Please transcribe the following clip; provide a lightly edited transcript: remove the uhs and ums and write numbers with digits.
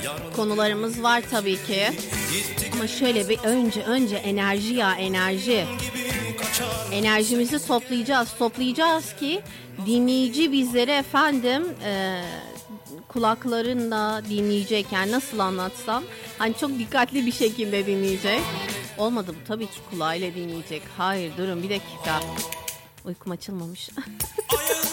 Konularımız var tabii ki. Ama şöyle bir önce enerji ya, enerji. Enerjimizi toplayacağız ki dinleyici bizleri efendim kulaklarında dinleyecek. Yani nasıl anlatsam, hani çok dikkatli bir şekilde dinleyecek. Olmadı bu, tabii ki kulağıyla dinleyecek. Hayır, durun bir dakika. Uykum açılmamış.